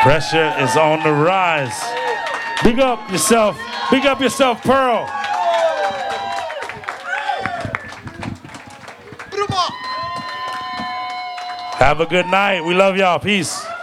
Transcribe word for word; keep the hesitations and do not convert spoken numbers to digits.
Pressure is on the rise. Big up yourself. Big up yourself, Pearl. Have a good night. We love y'all. Peace.